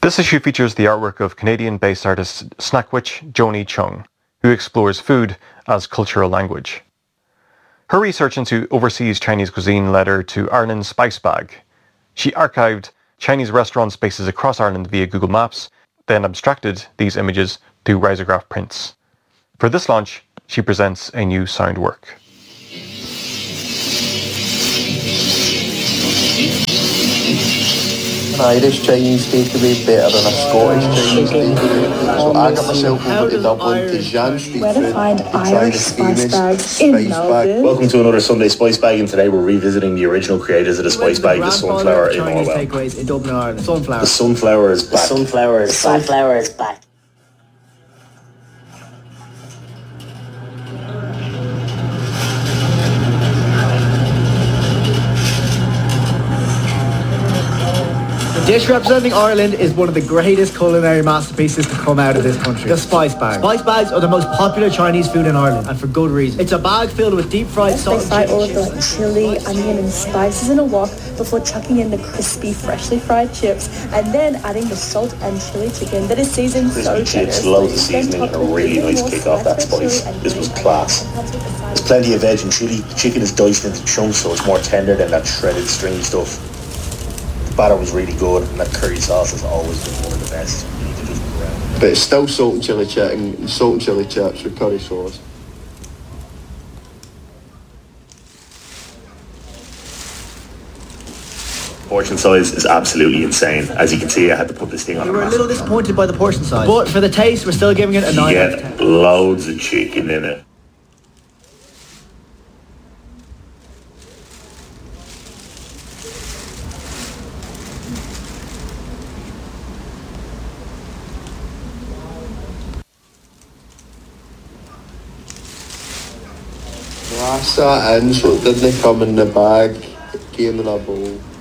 This issue features the artwork of Canadian-based artist Snackwitch Joni Chung, who explores food as cultural language. Her research into overseas Chinese cuisine led her to Ireland's Spice Bag. She archived Chinese restaurant spaces across Ireland via Google Maps, then abstracted these images through risograph prints. For this launch, she presents a new sound work. An Irish Chinese takeaway better than a Scottish Chinese takeaway. So I got myself over to Dublin to Jan Street Where to find Irish spice bags in Melbourne. Welcome to another Sunday Spice Bag, and today we're revisiting the original creators of the Spice Bag, the Sunflower in Orwell. In Dublin, Ireland. Sunflower. The Sunflower is back. The Sunflower is back. Sunflower is back. The dish representing Ireland is one of the greatest culinary masterpieces to come out of this country. The Spice Bag. Spice Bags are the most popular Chinese food in Ireland, and for good reason. It's a bag filled with deep fried salt. They fry all of the chili, onion and spices in a wok before chucking in the crispy, freshly fried chips and then adding the salt and chili chicken that is seasoned so Crispy chips, loads of seasoning and a really nice kick off that spice. This was class. There's plenty of veg and chili. The chicken is diced into chunks, so it's more tender than that shredded stringy stuff. The batter was really good, and that curry sauce has always been one of the best. You need to just go around. But it's still salt and chilli chicken, salt and chilli chips with curry sauce. Portion size is absolutely insane. As you can see, I had to put this thing on We a were a massive. little disappointed by the portion size, but for the taste, we're still giving it a 9 out of 10. Get loads of chicken in it. I sat in, so it didn't come in the bag, it came in a bowl.